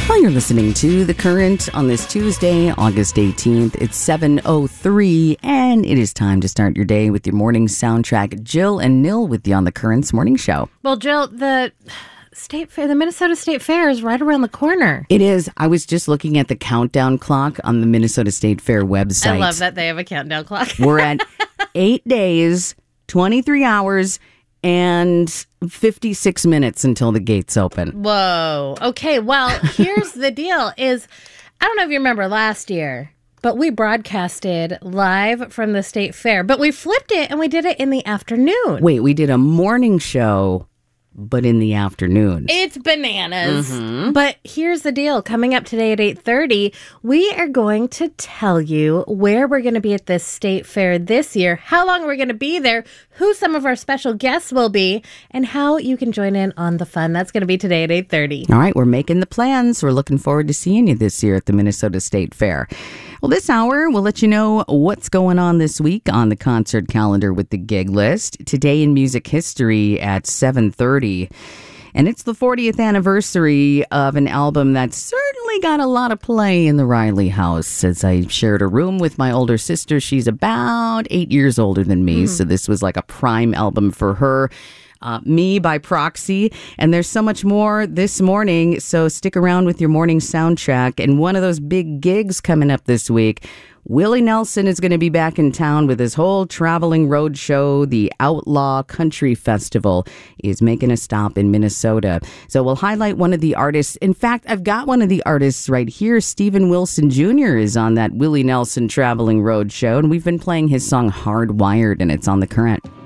Well, you're listening to The Current on this Tuesday, August 18th. It's 7:03, and it is time to start your day with your morning soundtrack. Jill and Nil with you on The Current's morning show. Well, Jill, the State Fair, the Minnesota State Fair is right around the corner. It is. I was just looking at the countdown clock on the Minnesota State Fair website. I love that they have a countdown clock. We're at 8 days, 23 hours, and 56 minutes until the gates open. Whoa. Okay, well, here's the deal is, I don't know if you remember last year, but we broadcasted live from the State Fair, but we flipped it and we did it in the afternoon. Wait, we did a morning show, but in the afternoon. It's bananas. But here's the deal. Coming up today at 8:30, we are going to tell you where we're going to be at this state fair this year, how long we're going to be there, who some of our special guests will be, and how you can join in on the fun. That's going to be today at 8:30. All right, we're making the plans. We're looking forward to seeing you this year at the Minnesota State Fair. Well, this hour, we'll let you know what's going on this week on the concert calendar with the gig list. Today in music history at 7:30. And it's the 40th anniversary of an album that certainly got a lot of play in the Riley house. As I shared a room with my older sister, she's about 8 years older than me. So this was like a prime album for her. Me by proxy, and there's so much more this morning, so stick around with your morning soundtrack. And one of those big gigs coming up this week, Willie Nelson is going to be back in town with his whole traveling road show. The Outlaw Country Festival is making a stop in Minnesota. So we'll highlight one of the artists. In fact, I've got one of the artists right here. Steven Wilson Jr. is on that Willie Nelson traveling road show, and we've been playing his song Hardwired, and it's on The Current.